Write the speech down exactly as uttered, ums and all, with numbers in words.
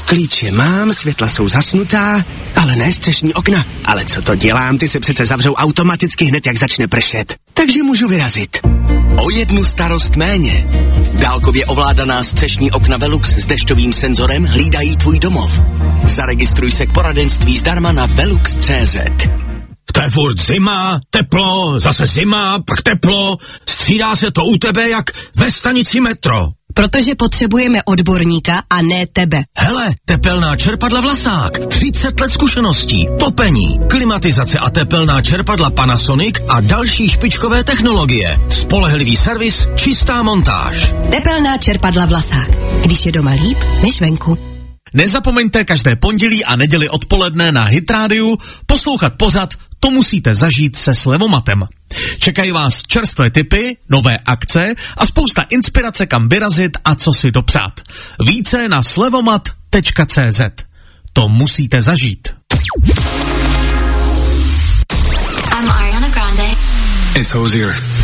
Klíče mám, světla jsou zasnutá, ale ne střešní okna. Ale co to dělám, ty se přece zavřou automaticky hned, jak začne pršet. Takže můžu vyrazit. O jednu starost méně. Dálkově ovládaná střešní okna Velux s dešťovým senzorem hlídají tvůj domov. Zaregistruj se k poradenství zdarma na velux tečka cé zet. To je furt zima, teplo, zase zima, pak teplo. Střídá se to u tebe jak ve stanici metro. Protože potřebujeme odborníka a ne tebe. Hele, tepelná čerpadla Vlasák. třicet let zkušeností, topení, klimatizace a tepelná čerpadla Panasonic a další špičkové technologie. Spolehlivý servis, čistá montáž. Tepelná čerpadla Vlasák. Když je doma líp, než venku. Nezapomeňte každé pondělí a neděli odpoledne na Hit Rádiu poslouchat pořad To musíte zažít se Slevomatem. Čekají vás čerstvé tipy, nové akce a spousta inspirace, kam vyrazit a co si dopřát. Více na slevomat tečka cé zet. To musíte zažít. I'm Ariana Grande. It's Hozier.